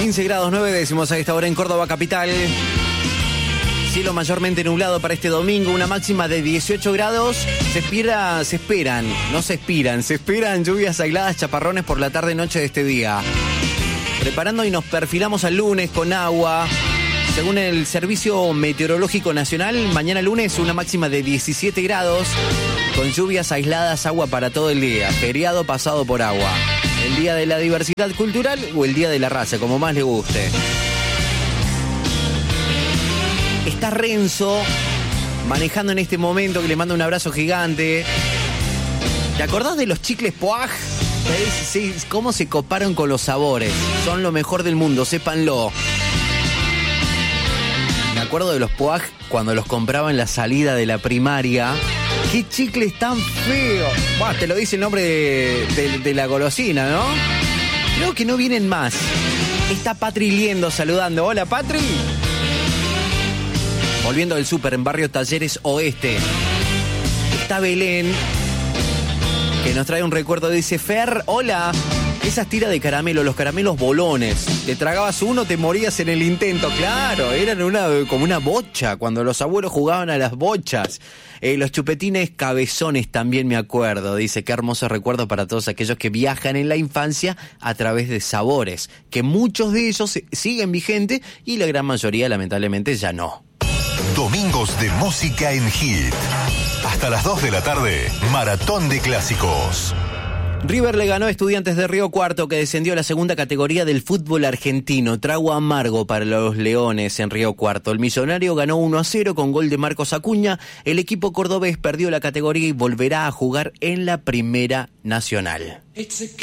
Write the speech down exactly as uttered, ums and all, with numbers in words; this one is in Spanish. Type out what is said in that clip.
quince grados nueve décimos a esta hora en Córdoba capital. Cielo mayormente nublado para este domingo, una máxima de dieciocho grados. Se espera, se esperan, no se expiran, se esperan lluvias aisladas, chaparrones por la tarde y noche de este día. Preparando y nos perfilamos al lunes con agua. Según el Servicio Meteorológico Nacional, mañana lunes una máxima de diecisiete grados, con lluvias aisladas, agua para todo el día. Feriado pasado por agua. El día de la diversidad cultural o el día de la raza, como más le guste. Está Renzo manejando en este momento, que le manda un abrazo gigante. ¿Te acordás de los chicles Poag? ¿Cómo se coparon con los sabores? Son lo mejor del mundo, sépanlo. Me acuerdo de los Poag cuando los compraba en la salida de la primaria. ¡Qué chicles tan feos! Buah, te lo dice el nombre de, de, de la golosina, ¿no? Creo que no vienen más. Está Patri Liendo saludando. Hola, Patri. Volviendo del súper en barrio Talleres Oeste. Está Belén, que nos trae un recuerdo. Dice, Fer, hola. Esas tiras de caramelo, los caramelos bolones. Te tragabas uno, te morías en el intento. Claro, eran una, como una bocha, cuando los abuelos jugaban a las bochas. Eh, los chupetines cabezones también me acuerdo. Dice, qué hermoso recuerdo para todos aquellos que viajan en la infancia a través de sabores. Que muchos de ellos siguen vigentes y la gran mayoría lamentablemente ya no. Domingos de música en Hit. Hasta las dos de la tarde, Maratón de Clásicos. River le ganó a Estudiantes de Río Cuarto, que descendió a la segunda categoría del fútbol argentino. Trago amargo para los Leones en Río Cuarto. El Millonario ganó uno a cero con gol de Marcos Acuña. El equipo cordobés perdió la categoría y volverá a jugar en la Primera Nacional.